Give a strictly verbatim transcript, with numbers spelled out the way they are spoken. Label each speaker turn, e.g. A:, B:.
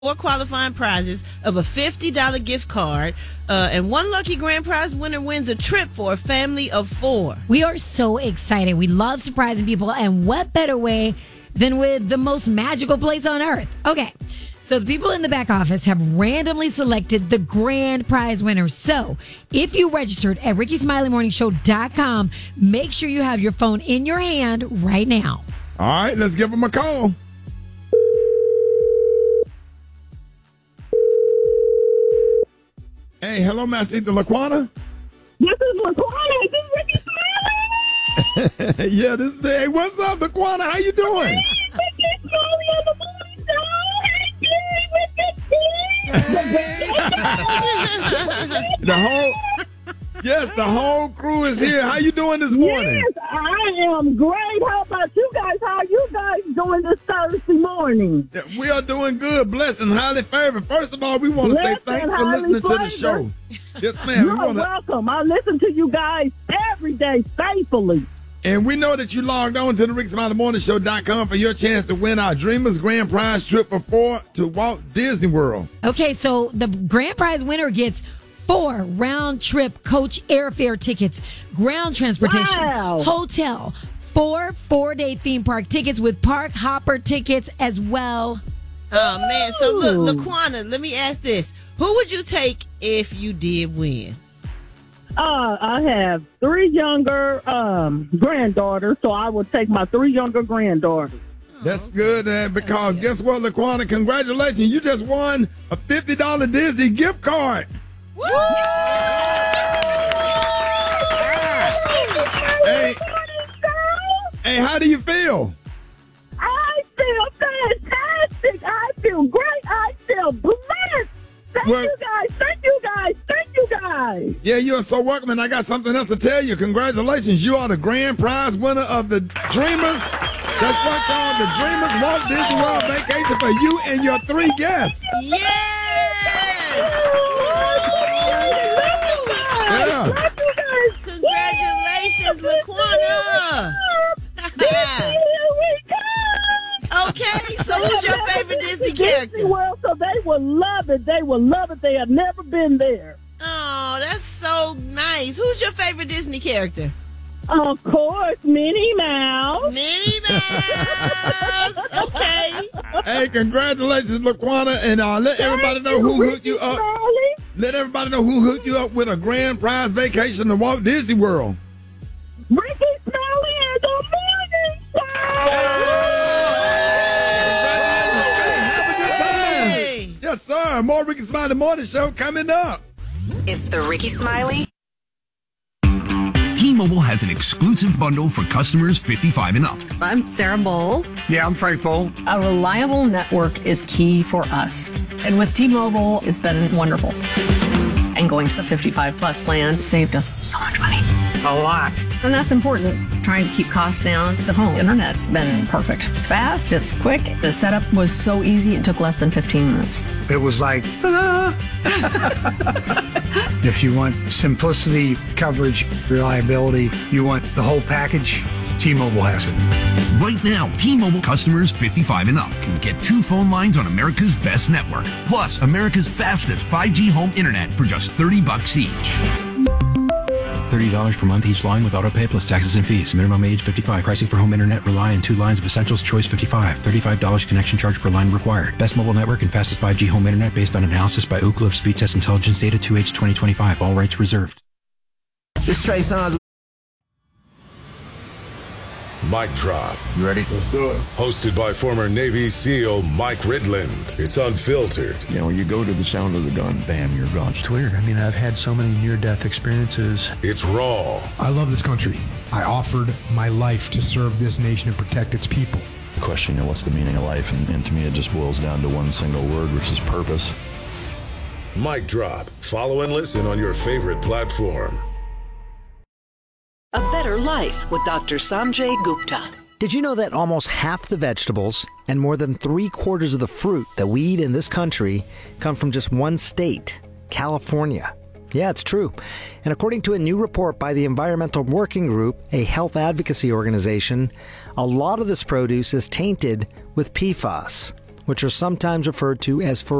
A: Four qualifying prizes of a fifty dollars gift card, uh, and one lucky grand prize winner wins a trip for a family of four.
B: We are so excited. We love surprising people, and what better way than with the most magical place on earth? Okay, so the people in the back office have randomly selected the grand prize winners. So if you registered at Ricky Smiley Morning Show dot com, make sure you have your phone in your hand right now.
C: All right, let's give them a call. Hey, hello, Master Ethan LaQuana.
D: This is LaQuana. Is this Ricky Smiley?
C: Yeah, this is big. Hey, what's up, LaQuana? How you doing?
D: Hey, Ricky Smiley on the morning show. Hey, Ricky.
C: The whole, yes, the whole crew is here. How you doing this morning?
D: Yes, I am great. How about you guys? How are you guys doing this Thursday morning?
C: Yeah, we are doing good, blessed, and highly favored. First of all, we want to say
D: Blessed
C: thanks
D: and
C: for listening
D: highly
C: to the show. Yes, ma'am.
D: You're
C: We wanna,
D: welcome. I listen to you guys every day faithfully.
C: and we know that you logged on to the Ricky Smiley Morning Show dot com for your chance to win our Dreamers Grand Prize trip for four to Walt Disney World.
B: Okay, so the grand prize winner gets four round-trip coach airfare tickets, ground transportation,
D: Wow.
B: hotel, four four-day theme park tickets with park hopper tickets as well.
A: Oh, man. So, look,
D: Ooh.
A: LaQuana, let me ask this. Who would you take if you did win?
D: Uh, I have three younger um, granddaughters, so I would take my three younger granddaughters.
C: That's good, uh, because guess what, LaQuana? Congratulations. You just won a fifty dollars Disney gift card.
A: Woo!
C: Hey, hey, how do you feel?
D: I feel fantastic. I feel great. I feel blessed. Thank
C: Well-
D: you guys. Thank you guys. Thank you guys.
C: Yeah, you are so welcome, and I got something else to tell you. Congratulations. You are the grand prize winner of the Dreamers. That's what y'all, the Dreamers Walt Disney World Vacation for you and your three guests.
A: Yes!
C: Yeah.
D: Thank you guys.
A: Congratulations, LaQuana!
D: Here we come.
A: Okay, so who's your favorite Disney
D: Disney
A: character?
D: World, so they will love it. They will love it. They have never been there.
A: Oh, that's so nice. Who's your favorite Disney character?
D: Of course, Minnie Mouse.
A: Minnie Mouse. Okay.
C: Hey, congratulations, LaQuana, and uh, let everybody know who hooked you up.
D: Smiley.
C: Let everybody know who hooked you up with a grand prize vacation to Walt Disney World.
D: Ricky Smiley and the Morning Show.
C: Have a good time.
A: Hey.
C: Yes, sir. More Ricky Smiley Morning Show coming up.
E: It's the Ricky Smiley.
F: T-Mobile has an exclusive bundle for customers fifty-five and up.
G: I'm Sarah Bowl.
H: Yeah, I'm Frank Bowl.
G: A reliable network is key for us. And with T-Mobile, it's been wonderful. And going to the fifty-five plus plan saved us so much money.
H: A lot.
G: And that's important. Trying to keep costs down. The home internet's been perfect. It's fast, it's quick. The setup was so easy, it took less than fifteen minutes.
H: It was like, ah. If you want simplicity, coverage, reliability, you want the whole package, T-Mobile has it.
F: Right now, T-Mobile customers fifty-five and up can get two phone lines on America's best network, plus America's fastest five G home internet for just thirty bucks each.
I: thirty dollars per month each line with autopay plus taxes and fees. Minimum age fifty-five. Pricing for home internet rely on two lines of Essentials Choice fifty-five. thirty-five dollars connection charge per line required. Best mobile network and fastest five G home internet based on analysis by Ookla of Speed Test Intelligence Data two H twenty twenty-five. All rights reserved.
J: This Trey Songz.
K: Mic Drop.
J: You ready?
C: Let's do it.
K: Hosted by former Navy SEAL Mike Ridland. It's unfiltered.
L: You know, you go to the sound of the gun, bam, you're gone.
M: It's weird. I mean, I've had so many near-death experiences.
K: It's raw.
M: I love this country. I offered my life to serve this nation and protect its people.
L: The question, you know, what's the meaning of life? And, and to me, it just boils down to one single word, which is purpose.
K: Mic Drop. Follow and listen on your favorite platform.
E: A Better Life with Doctor Sanjay Gupta.
N: Did you know that almost half the vegetables and more than three quarters of the fruit that we eat in this country come from just one state, California? Yeah, it's true. And according to a new report by the Environmental Working Group, a health advocacy organization, a lot of this produce is tainted with P FAS, which are sometimes referred to as